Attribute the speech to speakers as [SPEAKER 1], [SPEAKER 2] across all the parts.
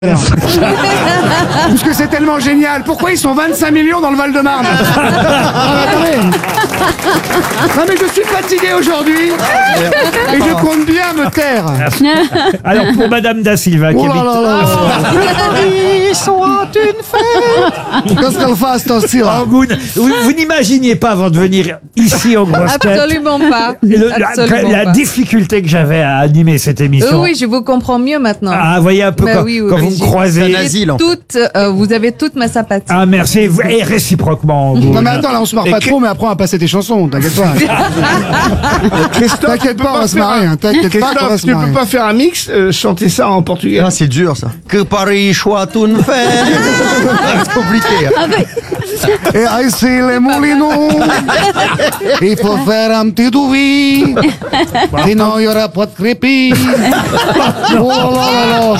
[SPEAKER 1] Parce que c'est tellement génial. Pourquoi ils sont 25 millions dans le Val-de-Marne? Non mais je suis fatigué aujourd'hui et je compte bien me taire.
[SPEAKER 2] Alors pour Madame Da Silva qui
[SPEAKER 1] Oh là
[SPEAKER 2] habite...
[SPEAKER 1] là là. Ils sont une fête. Qu'est-ce qu'elle fasse, ton style?
[SPEAKER 2] Vous n'imaginiez pas avant de venir ici au Grosses Têtes
[SPEAKER 3] Absolument pas.
[SPEAKER 2] la difficulté que j'avais à animer cette émission.
[SPEAKER 3] Oui, je vous comprends mieux maintenant.
[SPEAKER 2] Ah, vous voyez un peu
[SPEAKER 3] Bah
[SPEAKER 2] quand,
[SPEAKER 3] oui,
[SPEAKER 2] quand
[SPEAKER 3] oui,
[SPEAKER 2] vous me
[SPEAKER 3] j'ai-
[SPEAKER 2] croisez.
[SPEAKER 3] Vous avez toute ma sympathie.
[SPEAKER 2] Ah merci, et réciproquement.
[SPEAKER 1] Non mais attends, là on se marre pas trop, mais après on va passer tes chansons, t'inquiète pas. T'inquiète pas, on va se marrer, hein. T'inquiète pas, on va se
[SPEAKER 4] Tu peux
[SPEAKER 1] marrer.
[SPEAKER 4] pas faire un mix, chanter ça en portugais.
[SPEAKER 5] Ah, c'est dur ça. Que Paris soit une fête. C'est compliqué. Hein.
[SPEAKER 1] Et ici les moulineaux, il faut faire un petit douvi, sinon il y aura pas de crépi. Oh là là là.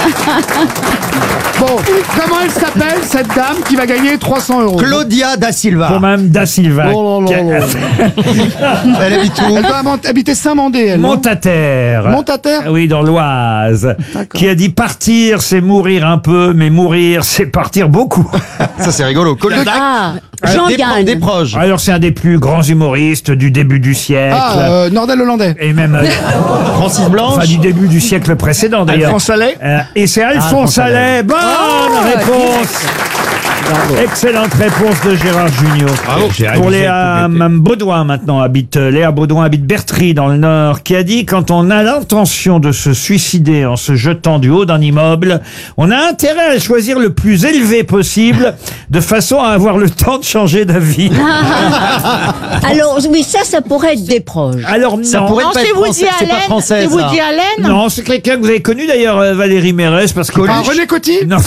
[SPEAKER 1] Bon, comment elle s'appelle cette dame qui va gagner 300 €?
[SPEAKER 5] Claudia Da Silva.
[SPEAKER 2] Pour Madame Da Silva.
[SPEAKER 1] Oh là là là.
[SPEAKER 5] Elle habite où?
[SPEAKER 1] Elle doit habiter Saint-Mandé, elle. non?
[SPEAKER 2] Montataire.
[SPEAKER 1] Montataire?
[SPEAKER 2] Oui, dans l'Oise.
[SPEAKER 1] D'accord.
[SPEAKER 2] Qui a dit partir, c'est mourir un peu, mais mourir, c'est partir beaucoup.
[SPEAKER 5] Ça c'est rigolo.
[SPEAKER 6] Ah, Jean Yann.
[SPEAKER 5] Des proches.
[SPEAKER 2] Alors c'est un des plus grands humoristes du début du siècle.
[SPEAKER 1] Ah, Nordal Hollandais.
[SPEAKER 2] Et même
[SPEAKER 5] Francis Blanche.
[SPEAKER 2] enfin, du début du siècle précédent d'ailleurs.
[SPEAKER 4] Alphonse Allais.
[SPEAKER 2] Et c'est Alphonse Allais. Bonne réponse. Excellente réponse de Gérard Junior. Pour Léa Baudouin maintenant Léa Baudouin habite Bertry dans le Nord, qui a dit: quand on a l'intention de se suicider en se jetant du haut d'un immeuble, on a intérêt à choisir le plus élevé possible, de façon à avoir le temps de changer d'avis.
[SPEAKER 6] Alors, oui, ça pourrait être des proches.
[SPEAKER 2] Alors
[SPEAKER 5] Ça
[SPEAKER 2] non,
[SPEAKER 5] pourrait pas être français. C'est pas français.
[SPEAKER 6] C'est
[SPEAKER 5] ça.
[SPEAKER 6] Woody Allen.
[SPEAKER 2] non, c'est quelqu'un que vous avez connu d'ailleurs, Valérie Mérès, parce que
[SPEAKER 1] Ah, René Coty?
[SPEAKER 2] non,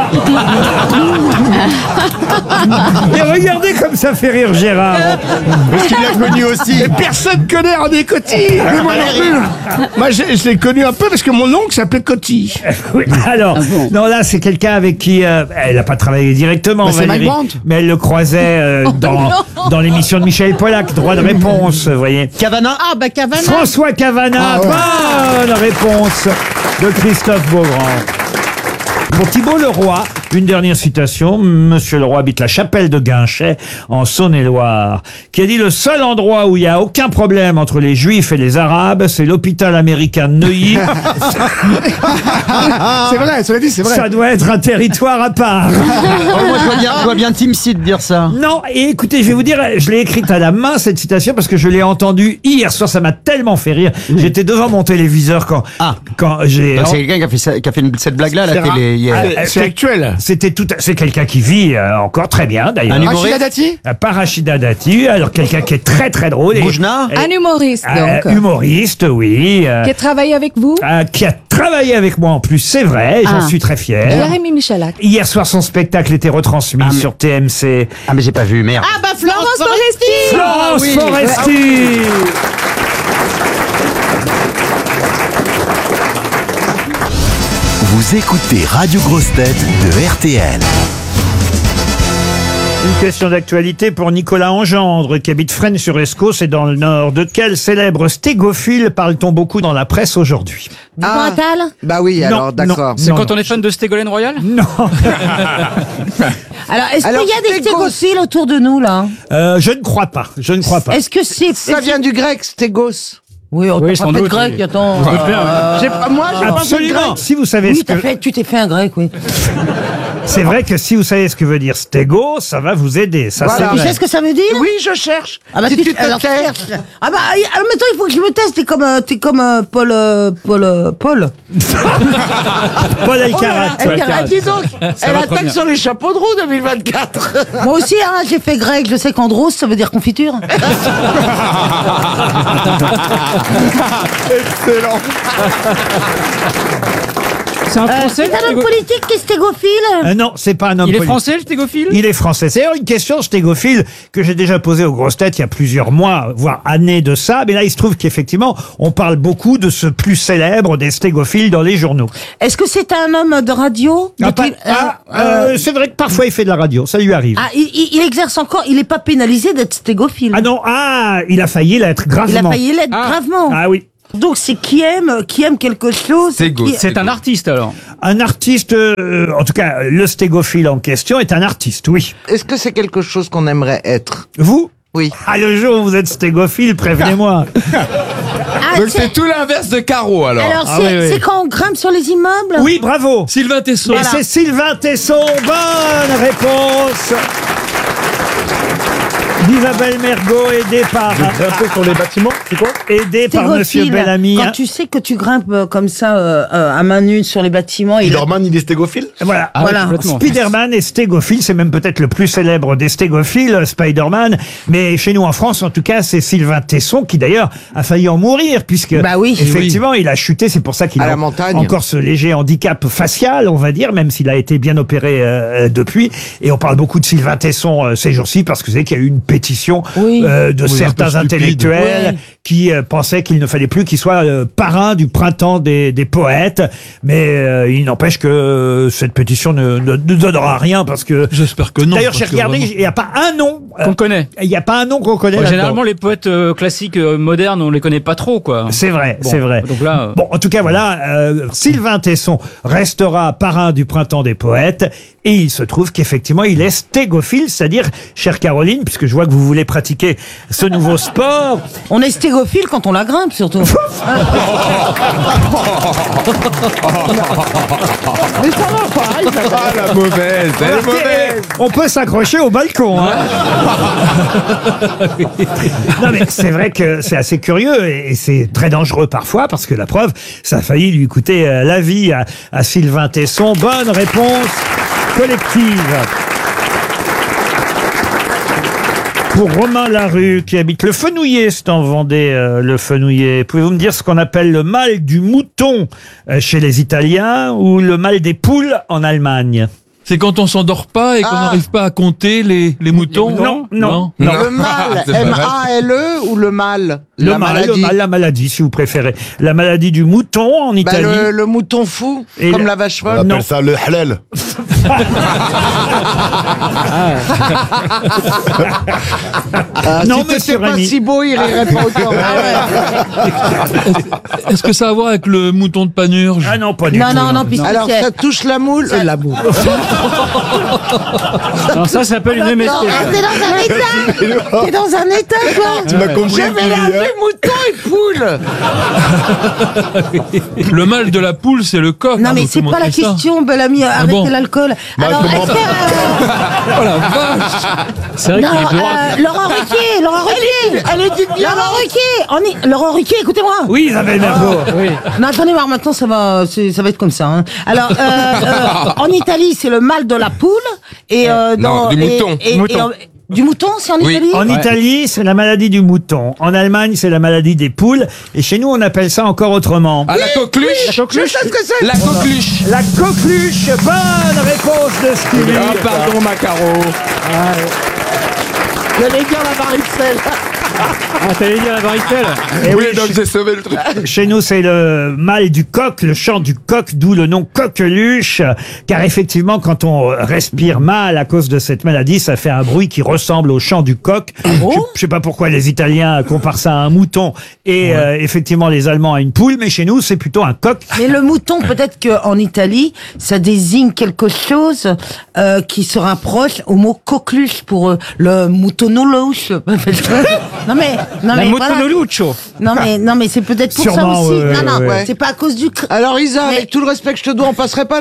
[SPEAKER 2] mais regardez comme ça fait rire Gérard.
[SPEAKER 5] Parce qu'il l'a connu aussi.
[SPEAKER 4] Personne connaît René Coty. Moi non plus. Moi, je l'ai connu un peu parce que mon oncle s'appelait Coty.
[SPEAKER 2] Oui, alors, non, là, c'est quelqu'un avec qui elle n'a pas travaillé directement,
[SPEAKER 1] Bah, c'est
[SPEAKER 2] Valérie,
[SPEAKER 1] Mike Brandt.
[SPEAKER 2] mais elle le croisait dans l'émission de Michel Polak, Droit de réponse, vous voyez.
[SPEAKER 5] Cavana.
[SPEAKER 6] Ah, bah Cavana.
[SPEAKER 2] François Cavana,
[SPEAKER 1] Ah ouais.
[SPEAKER 2] bonne réponse de Christophe Beaugrand. Pour Thibault Leroy, une dernière citation. Monsieur Leroy habite la chapelle de Guinchet, en Saône-et-Loire, qui a dit: le seul endroit où il n'y a aucun problème entre les Juifs et les Arabes, c'est l'hôpital américain de Neuilly.
[SPEAKER 1] C'est vrai, cela dit, c'est vrai.
[SPEAKER 2] Ça doit être un territoire à part.
[SPEAKER 5] Moi je vois bien Tim Seed dire ça.
[SPEAKER 2] Non, et écoutez, je vais vous dire, je l'ai écrite à la main, cette citation, parce que je l'ai entendue hier soir, ça m'a tellement fait rire. J'étais devant mon téléviseur quand j'ai...
[SPEAKER 5] Donc, c'est quelqu'un qui a fait cette blague là à la télé hier.
[SPEAKER 4] C'est actuel.
[SPEAKER 2] C'est quelqu'un qui vit encore très bien, d'ailleurs.
[SPEAKER 5] Un humoriste.
[SPEAKER 1] Rachida Dati?
[SPEAKER 2] Pas Rachida Dati, alors quelqu'un qui est très très drôle.
[SPEAKER 5] Boujna.
[SPEAKER 3] Un humoriste, donc.
[SPEAKER 2] Humoriste, oui.
[SPEAKER 3] Qui a travaillé avec vous?
[SPEAKER 2] Qui a travaillé avec moi en plus, c'est vrai, j'en suis très fier.
[SPEAKER 3] Jérémy Michalak.
[SPEAKER 2] Hier soir, son spectacle était retransmis sur TMC.
[SPEAKER 5] Ah mais j'ai pas vu, merde.
[SPEAKER 6] Ah, bah
[SPEAKER 3] Florence Foresti.
[SPEAKER 2] Florence
[SPEAKER 5] oui.
[SPEAKER 2] Foresti.
[SPEAKER 7] Vous écoutez Radio Grosses Têtes de RTL.
[SPEAKER 2] Une question d'actualité pour Nicolas Engendre, qui habite Fresnes-sur-Escaut, c'est dans le Nord. De quel célèbre stégophile parle-t-on beaucoup dans la presse aujourd'hui?
[SPEAKER 6] Du Pointal.
[SPEAKER 8] Bah oui,
[SPEAKER 2] Non,
[SPEAKER 8] alors d'accord.
[SPEAKER 2] non, non.
[SPEAKER 9] On est fan de Stégolène Royal?
[SPEAKER 2] Non,
[SPEAKER 6] Alors, est-ce qu'il
[SPEAKER 8] Alors,
[SPEAKER 6] y a des
[SPEAKER 8] stégos.
[SPEAKER 6] stégophiles autour de nous, là?
[SPEAKER 2] je ne crois pas. Je ne crois pas.
[SPEAKER 6] Est-ce que c'est...
[SPEAKER 8] Ça vient du grec, stégos.
[SPEAKER 6] Oui, on
[SPEAKER 9] Oui,
[SPEAKER 6] t'a
[SPEAKER 9] sans
[SPEAKER 6] pas fait
[SPEAKER 9] doute,
[SPEAKER 6] grec,
[SPEAKER 9] oui.
[SPEAKER 6] attends.
[SPEAKER 8] Moi, j'ai pas fait de
[SPEAKER 2] Absolument.
[SPEAKER 8] grec.
[SPEAKER 2] Si vous savez
[SPEAKER 6] Oui,
[SPEAKER 2] ce que...
[SPEAKER 6] tu t'es fait un grec, oui.
[SPEAKER 2] C'est vrai que si vous savez ce que veut dire stégo, ça va vous aider. Ça,
[SPEAKER 8] Voilà.
[SPEAKER 2] c'est
[SPEAKER 6] Tu
[SPEAKER 2] vrai.
[SPEAKER 6] sais ce que ça veut dire?
[SPEAKER 8] Oui, je cherche.
[SPEAKER 6] Ah bah
[SPEAKER 8] si tu te
[SPEAKER 6] alors,
[SPEAKER 8] tais.
[SPEAKER 6] cherche. Ah bah alors, maintenant il faut que je me teste. T'es comme Paul.
[SPEAKER 2] Paul Elkarat.
[SPEAKER 8] Dis donc, elle
[SPEAKER 9] va très
[SPEAKER 8] attaque
[SPEAKER 9] bien.
[SPEAKER 8] sur les chapeaux de roue 2024.
[SPEAKER 6] Moi aussi, hein, j'ai fait grec. Je sais qu'andros ça veut dire confiture.
[SPEAKER 4] Excellent.
[SPEAKER 9] C'est un français?
[SPEAKER 6] C'est un homme politique qui est stégophile.
[SPEAKER 2] Non, c'est pas un homme
[SPEAKER 9] Il est
[SPEAKER 2] politique.
[SPEAKER 9] français, le stégophile?
[SPEAKER 2] Il est français. C'est d'ailleurs une question stégophile que j'ai déjà posée aux grosses têtes il y a plusieurs mois, voire années de ça. Mais là, il se trouve qu'effectivement, on parle beaucoup de ce plus célèbre des stégophiles dans les journaux.
[SPEAKER 6] Est-ce que c'est un homme de radio?
[SPEAKER 2] C'est vrai que parfois il fait de la radio, ça lui arrive.
[SPEAKER 6] Ah, il exerce encore. Il n'est pas pénalisé d'être stégophile.
[SPEAKER 2] Ah non, il a failli l'être
[SPEAKER 6] Il a
[SPEAKER 2] gravement.
[SPEAKER 6] failli l'être gravement.
[SPEAKER 2] Ah oui.
[SPEAKER 6] Donc c'est qui aime quelque chose.
[SPEAKER 9] C'est un artiste alors.
[SPEAKER 2] Un artiste, en tout cas, le stégophile en question est un artiste, oui.
[SPEAKER 8] Est-ce que c'est quelque chose qu'on aimerait être?
[SPEAKER 2] Vous?
[SPEAKER 8] Oui.
[SPEAKER 2] Ah, le jour où vous êtes stégophile, prévenez-moi.
[SPEAKER 6] Ah,
[SPEAKER 10] Donc c'est tout l'inverse de Caro alors.
[SPEAKER 6] Alors
[SPEAKER 2] Ah,
[SPEAKER 6] c'est
[SPEAKER 2] oui, oui.
[SPEAKER 6] c'est quand on grimpe sur les immeubles.
[SPEAKER 2] Oui, bravo.
[SPEAKER 10] Sylvain Tesson.
[SPEAKER 2] Et c'est Sylvain Tesson. Bonne réponse d'Isabelle Mergo, aidée par...
[SPEAKER 4] Grimper sur les bâtiments, c'est quoi?
[SPEAKER 2] Aidée par Monsieur
[SPEAKER 6] Stégophile.
[SPEAKER 2] Bellamy.
[SPEAKER 6] Quand tu sais que tu grimpes comme ça à main nue sur les bâtiments,
[SPEAKER 4] Spider-Man, il est stégophile?
[SPEAKER 2] Voilà.
[SPEAKER 9] Ah ouais,
[SPEAKER 6] Voilà.
[SPEAKER 9] complètement.
[SPEAKER 2] Spider-Man est stégophile, c'est même peut-être le plus célèbre des stégophiles, Spider-Man. Mais chez nous en France, en tout cas, c'est Sylvain Tesson qui d'ailleurs a failli en mourir puisque
[SPEAKER 6] Bah oui.
[SPEAKER 2] effectivement il a chuté. C'est pour ça qu'il
[SPEAKER 8] À
[SPEAKER 2] a
[SPEAKER 8] la montagne.
[SPEAKER 2] encore ce léger handicap facial, on va dire, même s'il a été bien opéré depuis. Et on parle beaucoup de Sylvain Tesson ces jours-ci parce que c'est qu'il y a eu une pétition
[SPEAKER 6] Oui.
[SPEAKER 2] de
[SPEAKER 10] Oui,
[SPEAKER 2] certains
[SPEAKER 10] un peu stupide.
[SPEAKER 2] intellectuels
[SPEAKER 6] Oui.
[SPEAKER 2] qui pensaient qu'il ne fallait plus qu'il soit parrain du printemps des poètes. Mais il n'empêche que cette pétition ne donnera rien parce que...
[SPEAKER 10] J'espère que non.
[SPEAKER 2] D'ailleurs, j'ai
[SPEAKER 10] parce que
[SPEAKER 2] regardé,
[SPEAKER 10] vraiment-
[SPEAKER 2] il n'y a pas un nom.
[SPEAKER 9] Qu'on connaît.
[SPEAKER 2] Il n'y a pas un nom qu'on connaît.
[SPEAKER 9] Ouais,
[SPEAKER 2] là-dedans.
[SPEAKER 9] généralement, les poètes classiques modernes, on les connaît pas trop, quoi.
[SPEAKER 2] C'est vrai,
[SPEAKER 9] Bon,
[SPEAKER 2] c'est vrai.
[SPEAKER 9] donc là,
[SPEAKER 2] Bon, en tout cas, voilà, Sylvain Tesson restera parrain du printemps des poètes et il se trouve qu'effectivement, il est stégophile, c'est-à-dire, chère Caroline, puisque je vois que vous voulez pratiquer ce nouveau sport.
[SPEAKER 6] on est stégophile quand on la grimpe surtout.
[SPEAKER 8] Mais ça va pas, Isabelle.
[SPEAKER 10] Ah la mauvaise, elle est
[SPEAKER 2] Remarquez,
[SPEAKER 10] mauvaise.
[SPEAKER 2] on peut s'accrocher au balcon. Hein. Non mais c'est vrai que c'est assez curieux et c'est très dangereux parfois parce que la preuve, ça a failli lui coûter la vie à Sylvain Tesson. Bonne réponse collective. Pour Romain Larue, qui habite le Fenouillet, c'est en Vendée, le Fenouillet. Pouvez-vous me dire ce qu'on appelle le mal du mouton chez les Italiens ou le mal des poules en Allemagne?
[SPEAKER 10] C'est quand on s'endort pas et qu'on n'arrive pas à compter les moutons.
[SPEAKER 2] Non.
[SPEAKER 8] Le mal,
[SPEAKER 10] C'est pas mal.
[SPEAKER 8] M-A-L-E ou le mal?
[SPEAKER 2] Le
[SPEAKER 8] La
[SPEAKER 2] mal,
[SPEAKER 8] maladie.
[SPEAKER 2] la maladie, si vous préférez. La maladie du mouton en
[SPEAKER 8] Bah,
[SPEAKER 2] Italie.
[SPEAKER 8] le mouton fou,
[SPEAKER 2] Et
[SPEAKER 8] comme
[SPEAKER 2] le-
[SPEAKER 8] la vache
[SPEAKER 4] On
[SPEAKER 8] folle.
[SPEAKER 4] appelle
[SPEAKER 2] Non.
[SPEAKER 4] ça le halal.
[SPEAKER 2] Non,
[SPEAKER 8] si
[SPEAKER 2] monsieur
[SPEAKER 8] t'étais pas
[SPEAKER 2] Rémy.
[SPEAKER 8] si beau, il rirait pas autant.
[SPEAKER 10] Est-ce que ça a à voir avec le mouton de Panurge?
[SPEAKER 2] Ah non, pas du
[SPEAKER 6] Non,
[SPEAKER 2] tout.
[SPEAKER 6] non, non, puisque
[SPEAKER 8] Alors, ça touche la moule. La moule.
[SPEAKER 9] non, ça s'appelle une MST.
[SPEAKER 6] Ah, t'es dans un état. T'es dans un état, toi.
[SPEAKER 4] Tu m'as compris?
[SPEAKER 8] J'avais lavé mouton et poule.
[SPEAKER 10] Le mal de la poule, c'est le coq.
[SPEAKER 6] Non
[SPEAKER 10] hein,
[SPEAKER 6] mais
[SPEAKER 10] donc
[SPEAKER 6] c'est
[SPEAKER 10] faut
[SPEAKER 6] pas la
[SPEAKER 10] montrer ça.
[SPEAKER 6] question, Bellamy, arrêtez
[SPEAKER 10] bon
[SPEAKER 6] l'alcool. Alors,
[SPEAKER 4] comment-
[SPEAKER 6] est-ce que...
[SPEAKER 10] Oh la vache.
[SPEAKER 9] C'est vrai
[SPEAKER 6] Non,
[SPEAKER 9] qu'il est bourré.
[SPEAKER 6] Laurent Ruquier, elle est d'une Laurent Ruquier, Laurent Ruquier, écoutez-moi.
[SPEAKER 2] Oui, Isabelle Mergo.
[SPEAKER 9] Oui.
[SPEAKER 6] Non, attendez voir, maintenant ça va être comme ça. Hein. Alors, en Italie, c'est le mal de la poule et
[SPEAKER 10] Non, du mouton.
[SPEAKER 9] Mouton.
[SPEAKER 6] Du mouton, c'est en
[SPEAKER 10] Oui.
[SPEAKER 6] Italie.
[SPEAKER 2] En Italie, c'est la maladie du mouton. En Allemagne, c'est la maladie des poules. Et chez nous, on appelle ça encore autrement.
[SPEAKER 10] Ah, la coqueluche.
[SPEAKER 8] Je sais ce que c'est.
[SPEAKER 10] La coqueluche.
[SPEAKER 2] La coqueluche. Bonne réponse de Stevie.
[SPEAKER 10] Ah, pardon, Macaro.
[SPEAKER 8] J'allais dire la varicelle.
[SPEAKER 9] Ah, t'allais dire la varicelle.
[SPEAKER 2] Eh oui,
[SPEAKER 10] donc j'ai sauvé le truc.
[SPEAKER 2] chez nous, c'est le mal du coq, le chant du coq, d'où le nom coqueluche. Car effectivement, quand on respire mal à cause de cette maladie, ça fait un bruit qui ressemble au chant du coq. Je sais pas pourquoi les Italiens comparent ça à un mouton et effectivement les Allemands à une poule, mais chez nous, c'est plutôt un coq.
[SPEAKER 6] Mais le mouton, peut-être qu'en Italie, ça désigne quelque chose qui se rapproche au mot coqueluche pour le moutonoloche. Non mais
[SPEAKER 9] La
[SPEAKER 6] voilà.
[SPEAKER 9] Motonolouccio.
[SPEAKER 6] Non mais c'est peut-être pour
[SPEAKER 2] Sûrement,
[SPEAKER 6] ça aussi.
[SPEAKER 2] ouais,
[SPEAKER 6] non,
[SPEAKER 2] ouais.
[SPEAKER 6] c'est pas à cause du.
[SPEAKER 8] Alors, Isa,
[SPEAKER 6] Mais-
[SPEAKER 8] avec tout le respect que je te dois, on passerait pas